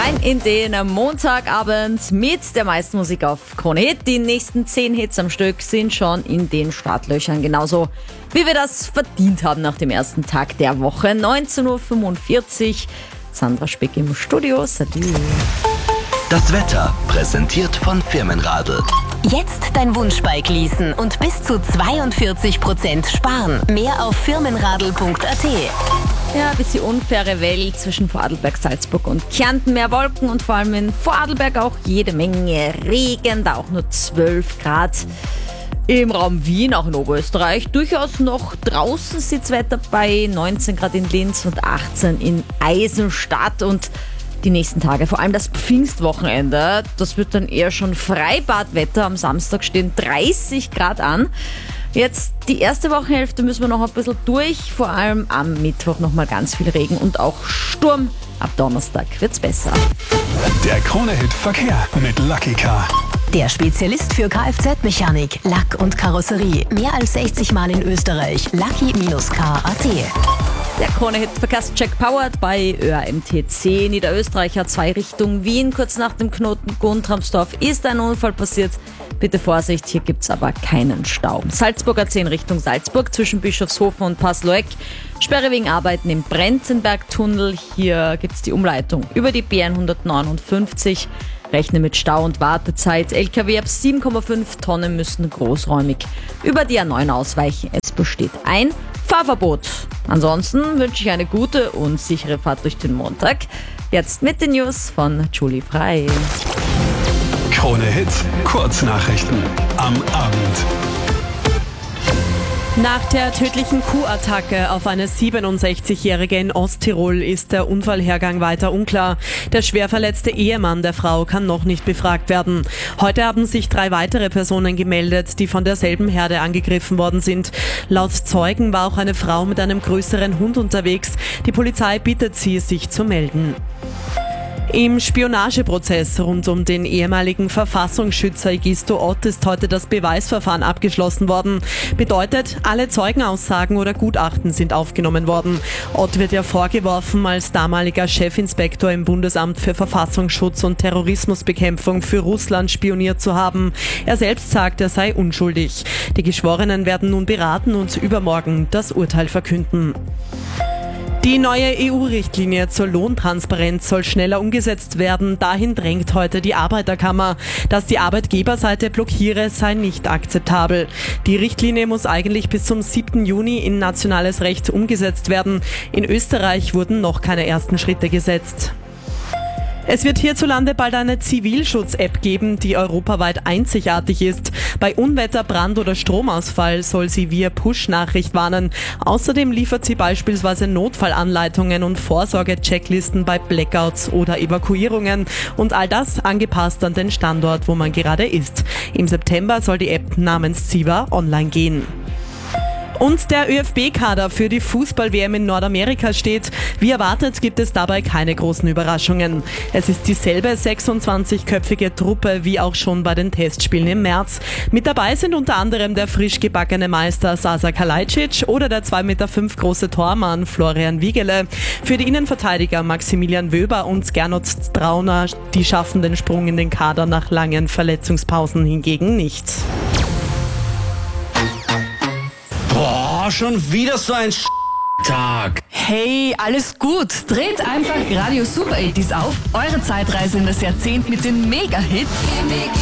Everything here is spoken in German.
Rein in den Montagabend mit der meisten Musik auf Krone Hit. Die nächsten 10 Hits am Stück sind schon in den Startlöchern. Genauso wie wir das verdient haben nach dem ersten Tag der Woche. 19.45 Uhr. Sandra Speck im Studio. Salut. Das Wetter präsentiert von Firmenradl. Jetzt dein Wunschbike leasen und bis zu 42% sparen. Mehr auf firmenradl.at. Ja, ein bisschen unfaire Welt zwischen Vorarlberg, Salzburg und Kärnten. Mehr Wolken und vor allem in Vorarlberg auch jede Menge Regen. Da auch nur 12 Grad. Im Raum Wien, auch in Oberösterreich, durchaus noch draußen sieht das Wetter bei 19 Grad in Linz und 18 in Eisenstadt. Und die nächsten Tage, vor allem das Pfingstwochenende, das wird dann eher schon Freibadwetter. Am Samstag stehen 30 Grad an. Jetzt die erste Wochenhälfte müssen wir noch ein bisschen durch. Vor allem am Mittwoch nochmal ganz viel Regen und auch Sturm. Ab Donnerstag wird's besser. Der Krone-Hit Verkehr mit Lucky Car. Der Spezialist für Kfz-Mechanik, Lack und Karosserie. Mehr als 60 Mal in Österreich. Lucky-car.at. Der Krone-Hit-Verkehrscheck powered bei ÖAMTC. Niederösterreich hat 2 Richtung Wien. Kurz nach dem Knoten Guntramsdorf ist ein Unfall passiert. Bitte Vorsicht, hier gibt's aber keinen Stau. Salzburger 10 Richtung Salzburg zwischen Bischofshofen und Pasloeck. Sperre wegen Arbeiten im Brenzenbergtunnel. Hier gibt's die Umleitung über die B159. Rechne mit Stau und Wartezeit. LKW ab 7,5 Tonnen müssen großräumig über die A9 ausweichen. Es besteht ein Fahrverbot. Ansonsten wünsche ich eine gute und sichere Fahrt durch den Montag. Jetzt mit den News von Julie Frey. Krone Hit Kurznachrichten am Abend. Nach der tödlichen Kuhattacke auf eine 67-Jährige in Osttirol ist der Unfallhergang weiter unklar. Der schwer verletzte Ehemann der Frau kann noch nicht befragt werden. Heute haben sich 3 weitere Personen gemeldet, die von derselben Herde angegriffen worden sind. Laut Zeugen war auch eine Frau mit einem größeren Hund unterwegs. Die Polizei bittet sie, sich zu melden. Im Spionageprozess rund um den ehemaligen Verfassungsschützer Egisto Ott ist heute das Beweisverfahren abgeschlossen worden. Bedeutet, alle Zeugenaussagen oder Gutachten sind aufgenommen worden. Ott wird ja vorgeworfen, als damaliger Chefinspektor im Bundesamt für Verfassungsschutz und Terrorismusbekämpfung für Russland spioniert zu haben. Er selbst sagt, er sei unschuldig. Die Geschworenen werden nun beraten und übermorgen das Urteil verkünden. Die neue EU-Richtlinie zur Lohntransparenz soll schneller umgesetzt werden. Dahin drängt heute die Arbeiterkammer. Dass die Arbeitgeberseite blockiere, sei nicht akzeptabel. Die Richtlinie muss eigentlich bis zum 7. Juni in nationales Recht umgesetzt werden. In Österreich wurden noch keine ersten Schritte gesetzt. Es wird hierzulande bald eine Zivilschutz-App geben, die europaweit einzigartig ist. Bei Unwetter, Brand oder Stromausfall soll sie via Push-Nachricht warnen. Außerdem liefert sie beispielsweise Notfallanleitungen und Vorsorge-Checklisten bei Blackouts oder Evakuierungen. Und all das angepasst an den Standort, wo man gerade ist. Im September soll die App namens Ziva online gehen. Und der ÖFB-Kader für die Fußball-WM in Nordamerika steht. Wie erwartet gibt es dabei keine großen Überraschungen. Es ist dieselbe 26-köpfige Truppe wie auch schon bei den Testspielen im März. Mit dabei sind unter anderem der frisch gebackene Meister Sasa Kalajdzic oder der 2,5 Meter große Tormann Florian Wiegele. Für die Innenverteidiger Maximilian Wöber und Gernot Trauner, die schaffen den Sprung in den Kader nach langen Verletzungspausen hingegen nicht. Boah, schon wieder so ein Tag. Hey, alles gut. Dreht einfach Radio Super 80s auf. Eure Zeitreise in das Jahrzehnt mit den Mega-Hits.